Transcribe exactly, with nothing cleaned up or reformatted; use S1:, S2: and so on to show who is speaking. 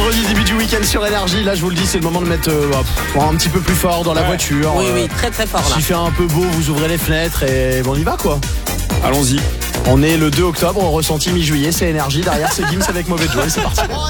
S1: vendredi, début du week-end sur Énergie. Là, je vous le dis, c'est le moment de mettre euh, un petit peu plus fort dans la
S2: Ouais.
S1: voiture.
S2: Oui,
S1: Euh,
S2: oui, très très fort là.
S1: S'il fait un peu beau, vous ouvrez les fenêtres et bon, on y va quoi.
S3: Allons-y.
S1: On est le deux octobre, on ressenti mi-juillet, c'est Énergie. Derrière, c'est Gims avec Mauvais Joe. C'est parti.